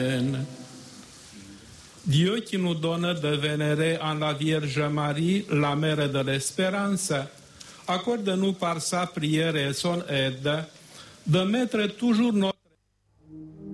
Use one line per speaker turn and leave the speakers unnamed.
Dieu qui nous donne de vénérer en la Vierge Marie, la mère de l'espérance, accorde-nous par sa prière et son aide de mettre toujours notre